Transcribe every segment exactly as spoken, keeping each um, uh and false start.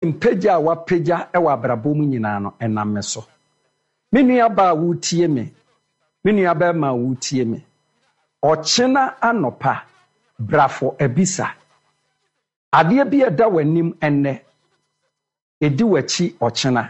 Mpeja wa peja ewa abrabom nyina no enam me so. Me nua ba wutie me. Me nua ba ma wutie me. Ochena anopa brafo ebisa. Ade bi eda wanim enne. Edi wachi ochena.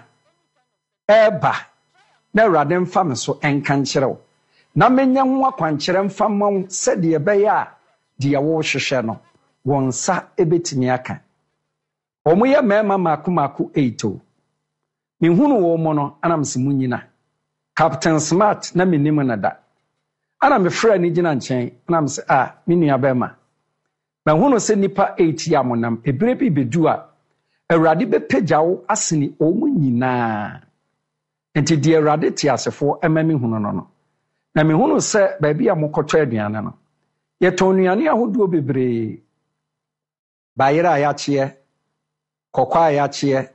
Eba na Awurade mfa me so enka nkyerɛw. Na menya ho akwankyerɛ mfa ma se de ebe ya de wo hwehwɛ no. Wonsa ebetimi aka. Omoye mema maku maku eito. Mihunu wo mo no ana msimu nyina. Captain Smart na minim na da. Ana me frɛ ni gina nkyɛn ana mse ah me nua bema. Na hunu se nipa eight ya monam ebire bi bedu a Awurade bepagya wo aseni omu nyina. Enti de Awurade ti asefo ema me hunu no no. Na me hunu se baabi a mokɔtɔ aduane no. Ye tonuane ahodoɔ bebree. Bayira ayakye kokwa ayakye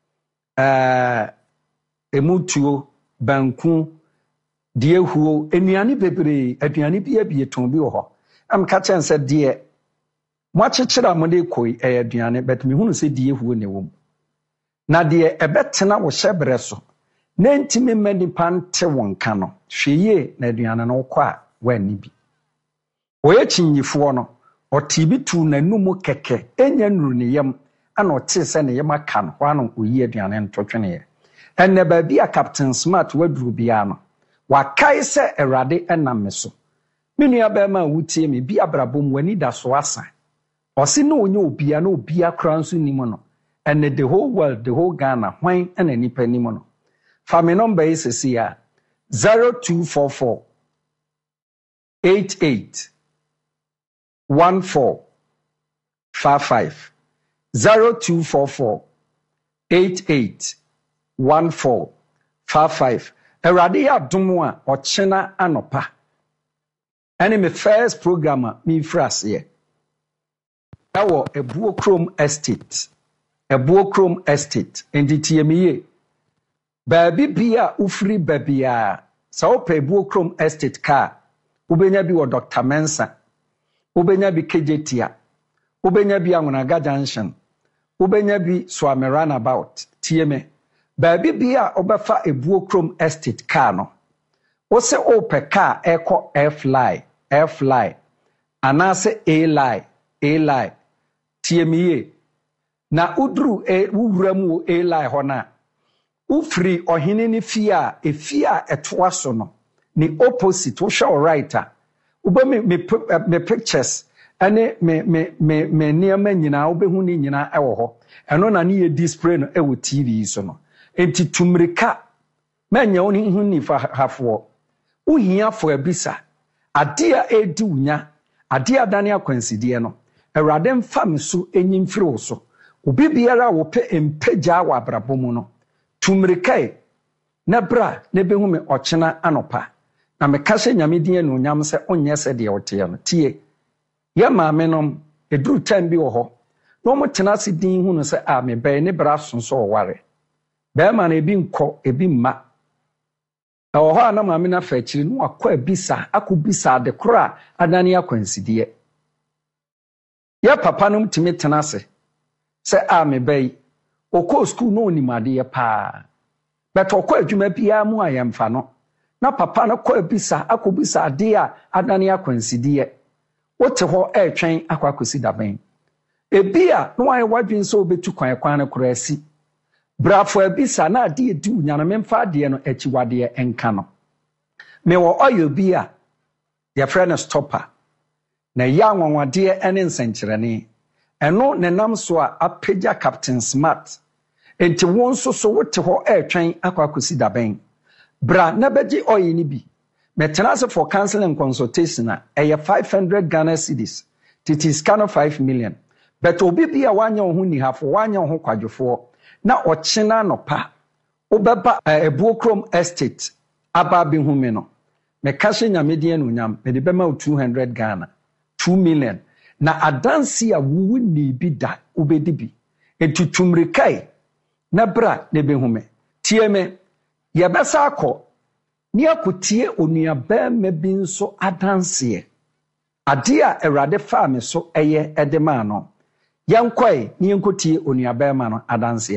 eh emutuo banku diehuo enuane bebree aduane bi abie ton bi wo ho am ka chen se de mo akyekira mo de koi eh aduane but me hunu se diehuo ne wom na de ebetena wo hyebre so na ntimi mani pante won ka no hweye na aduane no kɔ a wani bi oye chinyifo no otibi tu nanumu keke enya nuru ne yam ana ote se ne yam aka no hwa no oyi aduane ntotwene ye enne ba bi a Captain Smart waduru bia no wakai se Awurade enam me so me nua ba ma wutie me bi abrabom wani da so asa osi na onye obia na obia kra nso nimo no enne the whole world the whole Ghana hwan ena nipa nimo no fa me number is sia zero two four four eight eight one four five five zero two four four eight eight one four five five. Awurade ya domo a ochena anopa. Ene me first programmer mi frase. Ewo Ebuo Chrome Estate. Ebuo Chrome Estate. Endi tie me ye. Baabi bia ufri babia. Sa wo pe Ebuo Chrome Estate ka. Ubenya bi wo Doctor Mensa. Ubenya bi K J Tia. Ubenya bi Angunaga Junction. Ubenya bi Swami Runabout. Tie me. Baabi bia obefa Ebuo Chrome Estate car no. Ose ope car eko F-line, F-line. Anase A-line, A-line. Tie me ye. Na udru e uwuramu A-line hona. Ufri ohine ni fia, e fia etwa so no. Ni opposite, wo show writer. Ube me, me, me pictures. Ane me me me me niam nyina obehu ni nyina ewo ho eno na ne ye display no ewo T V so no enti tumrika manya oni hu ni fa hafo uhia fo abisa ade a edi unya ade adane akwansidie no Awurade mfa me so enyimfiri wo so obi biara wo pe empagya wa abrabom no tumrika e na bra na behu me ochena anopa na me kase nyame din anu nyam se onye se de wote no tie ya maame nom eduru time bi wo ho no mo tena se din hu no se a me be ne bra sonso ware be ma na ebi nko ebi mma e wo ho na maame na fa chiri no akọ abisa akobisa de kora adane akwansidie ya papa nom timi tena se se a me be okọ school no onimade ye pa but okọ adwuma bia mu ayemfa no na papa na kọ abisa akobisa ade a adane akwansidie wote ho etwen akwakosi daben ebia no wan wadwen so obetu kwan kwan na kurasi brafo abisa na ade edi unyana memfa ade no achiwade enka no me wo oyo bia ya friend stopper na ya nwanwade ene nsenkyerene eno ne nam so a apagya Captain Smart enti won so so wote ho etwen akwakosi daben bra na beji oyi ni bi Metenase for counseling and consultation a eye five hundred Ghana cedis. Titi scan five million. But obi bia wanya ho ni hafo wanya ho kwadwofo na ochena no pa. Obeba Ebuo Chrome Estate aba bi hume no. Me kashe nyamedie no nyam me de bema two hundred Ghana. two million. Na adansi a wuwu ni bi da obedi bi. Etutumrikai na bra ne be hume. Tie me yebesa akọ ni akotie onua bema bi nso adanse ade a Awurade fa me so eye edema no yankwae ni enkotie onua bema no adanse